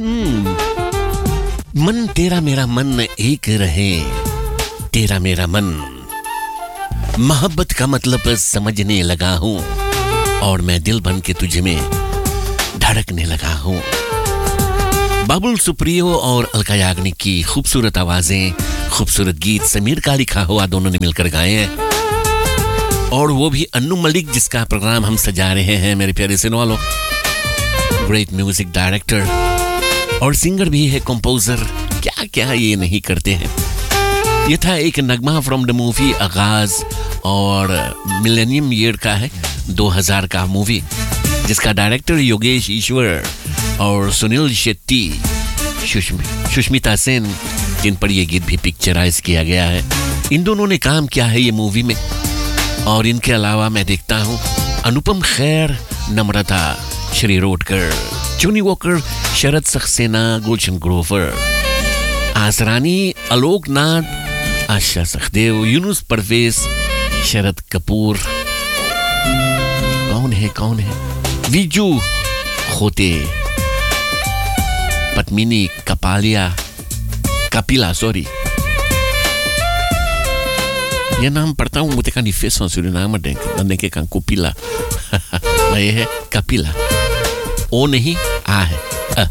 मन तेरा मेरा मन एक रहे, तेरा मेरा मन मोहब्बत का मतलब समझने लगा हूं और मैं दिल बन के तुझ में धड़कने लगा हूं। बाबुल सुप्रियो और अलका याग्निक की खूबसूरत आवाजें, खूबसूरत गीत समीर का लिखा हुआ दोनों ने मिलकर गाए हैं। और वो भी अन्नू मलिक जिसका प्रोग्राम हम सजा रहे हैं मेरे प्यारे सुनने वालों। ग्रेट म्यूजिक डायरेक्टर और सिंगर भी है, कंपोजर, क्या क्या ये नहीं करते हैं। ये था एक नगमा फ्रॉम द मूवी आगाज और मिलेनियम ईयर का है, 2000 का मूवी, जिसका डायरेक्टर योगेश ईश्वर और सुनील शेट्टी, सुष्मिता सेन, जिन पर यह गीत भी पिक्चराइज किया गया है। इन दोनों ने काम किया है ये मूवी में। और इनके अलावा मैं देखता हूँ अनुपम खेर, नम्रता, श्री रोडकर, चुनी वॉकर, शरद सक्सेना, गुलशन ग्रोवर, आसरानी, आलोकनाथ, आशा सखदेव, यूनुस परवेज, शरद कपूर, कौन है विजू खोते, पद्मिनी कपिला, सॉरी, ये नाम पढ़ता हूँ मुझे का निफेस नाम के का कुपिला ये है कपिला, ओ नहीं आ है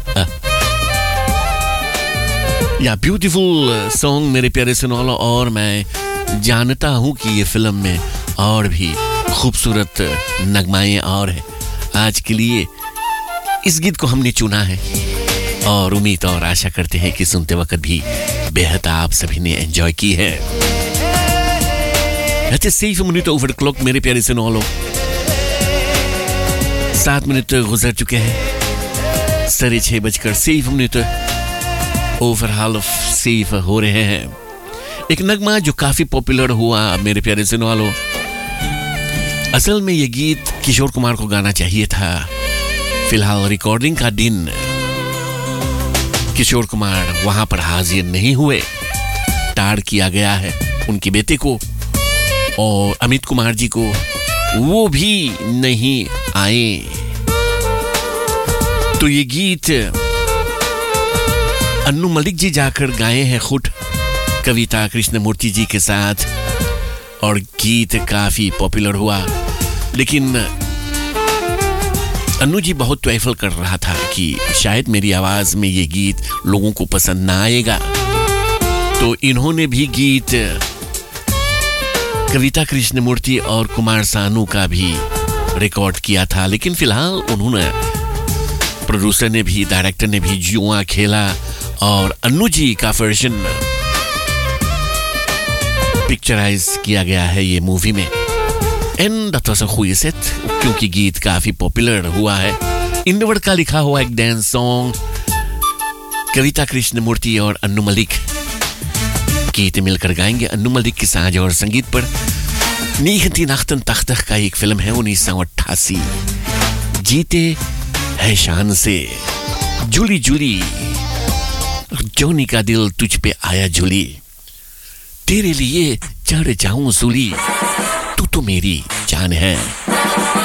या ब्यूटीफुल सॉन्ग मेरे प्यारे सुनने वालों। और मैं जानता हूँ कि ये फिल्म में और भी खूबसूरत नगमाएं और है। आज के लिए इस गीत को हमने चुना है और उम्मीद और आशा करते हैं कि सुनते वक्त भी बेहद आप सभी ने एंजॉय की है। 7 मिनट ओवर क्लॉक मेरे प्यारे सुनने वालों, 7 मिनट गुजर चुके हैं, 6:06 ओवर हाल ऑफ सेफ हो रहे हैं। एक नगमा जो काफी पॉपुलर हुआ मेरे प्यारे सुनने वालों। असल में ये गीत किशोर कुमार को गाना चाहिए था। फिलहाल रिकॉर्डिंग का दिन किशोर कुमार वहां पर हाजिर नहीं हुए, टाड़ किया गया है उनके बेटे को, और अमित कुमार जी को वो भी नहीं आए। तो ये गीत अन्नू मलिक जी जाकर गाए हैं खुद कविता कृष्णमूर्ति जी के साथ, और गीत काफी पॉपुलर हुआ। लेकिन अन्नू जी बहुत ट्रैफल कर रहा था कि शायद मेरी आवाज में ये गीत लोगों को पसंद ना आएगा, तो इन्होंने भी गीत कविता कृष्णमूर्ति और कुमार सानू का भी रिकॉर्ड किया था। लेकिन फिलहाल उन्होंने, प्रोड्यूसर ने भी, डायरेक्टर ने भी जुआ खेला और अन्नू जी का वर्जन पिक्चराइज किया गया है ये मूवी में। एंड दैट वाज अ हुई सेट, क्योंकि गीत काफी पॉपुलर हुआ है। इंदवर का लिखा हुआ एक डांस सॉन्ग, कविता कृष्णमूर्ति और अन्नू मलिक गीत मिलकर गाएंगे। अन्नू मलिक की साज और संगीत पर 1988 का एक फिल्म है 1988, जीते है शान से, जुली जुली, जोनी का दिल तुझ पे आया जुली, तेरे लिए चढ़ जाऊं सूली, तू तो मेरी जान है।